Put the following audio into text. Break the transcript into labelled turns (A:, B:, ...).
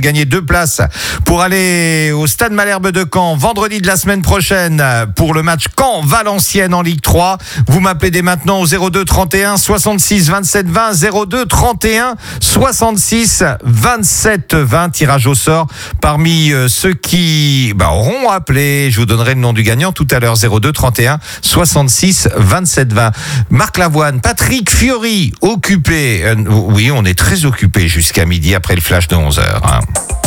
A: Gagner 2 places pour aller au Stade Malherbe de Caen vendredi de la semaine prochaine pour le match Caen-Valenciennes en Ligue 3. Vous m'appelez dès maintenant au 02 31 66 27 20 02 31 66 27 20. Tirage au sort parmi ceux qui auront appelé. Je vous donnerai le nom du gagnant tout à l'heure. 02 31 66 27 20. Marc Lavoine, Patrick Fiori, occupé. Oui, on est très occupé jusqu'à midi après le flash de 11h.